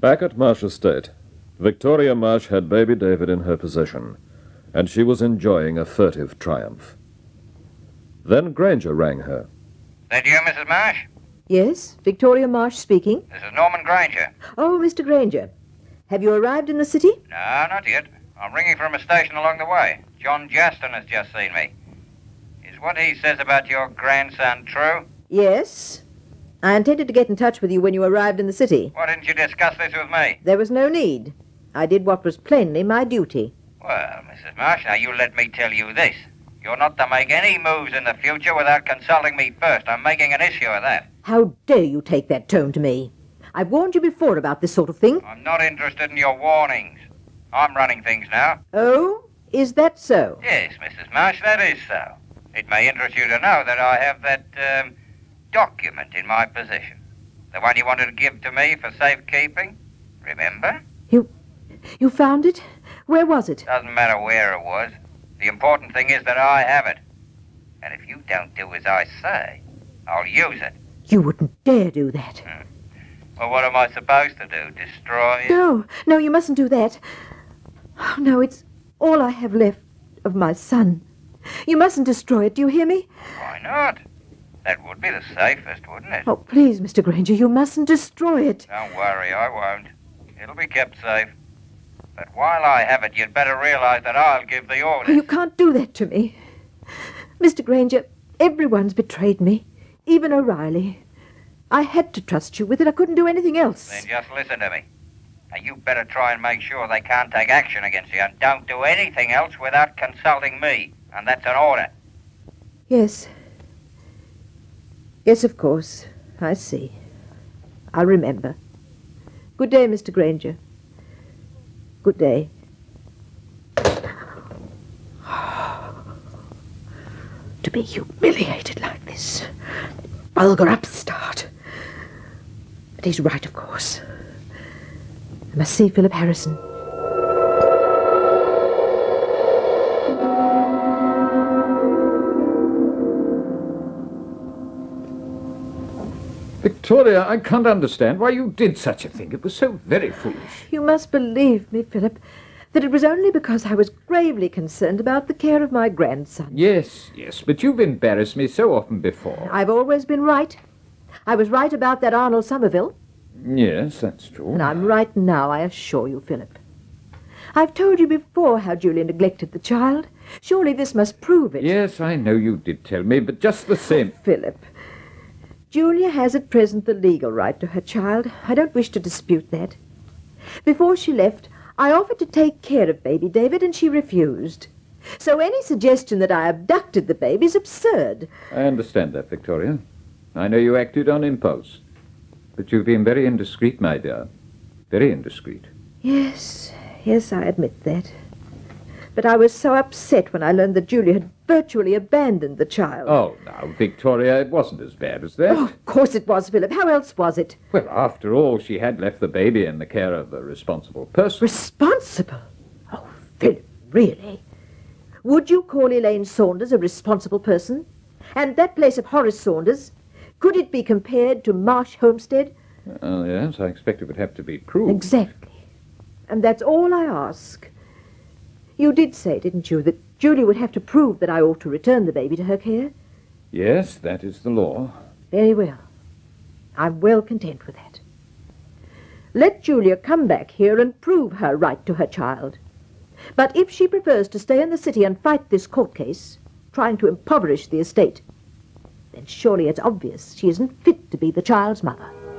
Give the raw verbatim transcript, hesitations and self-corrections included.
Back at Marsh Estate, Victoria Marsh had baby David in her possession, and she was enjoying a furtive triumph. Then Granger rang her. That you, Missus Marsh? Yes, Victoria Marsh speaking. This is Norman Granger. Oh, Mister Granger. Have you arrived in the city? No, not yet. I'm ringing from a station along the way. John Justin has just seen me. Is what he says about your grandson true? Yes. I intended to get in touch with you when you arrived in the city. Why didn't you discuss this with me? There was no need. I did what was plainly my duty. Well, Missus Marsh, now you let me tell you this. You're not to make any moves in the future without consulting me first. I'm making an issue of that. How dare you take that tone to me? I've warned you before about this sort of thing. I'm not interested in your warnings. I'm running things now. Oh? Is that so? Yes, Missus Marsh, that is so. It may interest you to know that I have that, um, document in my possession. The one you wanted to give to me for safekeeping. Remember? You... you found it? Where was it? Doesn't matter where it was. The important thing is that I have it. And if you don't do as I say, I'll use it. You wouldn't dare do that. Hmm. Well, what am I supposed to do? Destroy it? No, no, you mustn't do that. Oh, no, it's all I have left of my son. You mustn't destroy it, do you hear me? Why not? That would be the safest, wouldn't it? Oh, please, Mister Granger, you mustn't destroy it. Don't worry, I won't. It'll be kept safe. But while I have it, you'd better realize that I'll give the orders. Oh, you can't do that to me. Mister Granger, everyone's betrayed me, even O'Reilly. I had to trust you with it. I couldn't do anything else. Then just listen to me. Now, you better try and make sure they can't take action against you, and don't do anything else without consulting me. And that's an order. Yes. Yes, of course. I see. I'll remember. Good day, Mister Granger. Good day. To be humiliated like this. Vulgar upstart. But he's right, of course. I must see Philip Harrison. Victoria, I can't understand why you did such a thing. It was so very foolish. You must believe me, Philip, that it was only because I was gravely concerned about the care of my grandson. Yes, yes, but you've embarrassed me so often before. I've always been right. I was right about that Arnold Somerville. Yes, that's true. And I'm right now, I assure you, Philip. I've told you before how Julia neglected the child. Surely this must prove it. Yes, I know you did tell me, but just the same... Oh, Philip, Julia has at present the legal right to her child. I don't wish to dispute that. Before she left, I offered to take care of baby David, and she refused. So any suggestion that I abducted the baby is absurd. I understand that, Victoria. I know you acted on impulse. But you've been very indiscreet, my dear. Very indiscreet. Yes, yes, I admit that. But I was so upset when I learned that Julia had virtually abandoned the child. Oh, now, Victoria, it wasn't as bad as that. Oh, of course it was, Philip. How else was it? Well, after all, she had left the baby in the care of a responsible person. Responsible? Oh, Philip, really? Would you call Elaine Saunders a responsible person? And that place of Horace Saunders, could it be compared to Marsh Homestead? Oh, yes, I expect it would have to be proved. Exactly. And that's all I ask. You did say, didn't you, that Julia would have to prove that I ought to return the baby to her care? Yes, that is the law. Very well. I'm well content with that. Let Julia come back here and prove her right to her child. But if she prefers to stay in the city and fight this court case, trying to impoverish the estate, then surely it's obvious she isn't fit to be the child's mother.